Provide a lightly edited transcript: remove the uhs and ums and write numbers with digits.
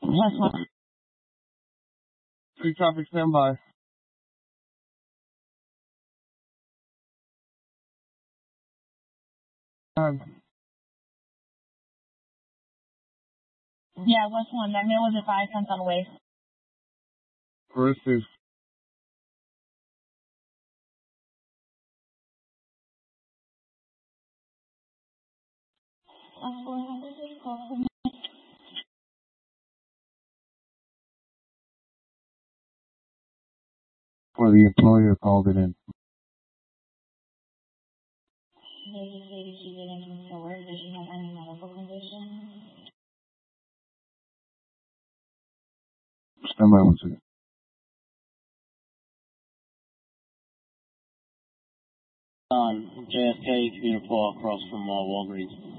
West 1. 3 traffic, stand by. Yeah, West 1. That man was at 5 cents on the way. Received. Or the employer called it in. Maybe she didn't know where. Does she have any medical condition? Stand by 1 second. On JFK, Community Park, across from Walgreens.